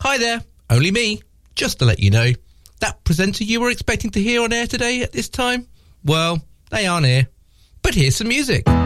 Hi there, only me. Just to let you know, that presenter you were expecting to hear on air today at this time, well, they aren't here. But here's some music.